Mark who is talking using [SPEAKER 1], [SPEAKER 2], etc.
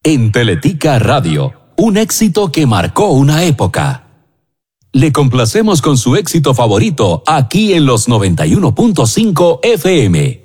[SPEAKER 1] En Teletica Radio, un éxito que marcó una época. Le complacemos con su éxito favorito aquí en los 91.5 FM.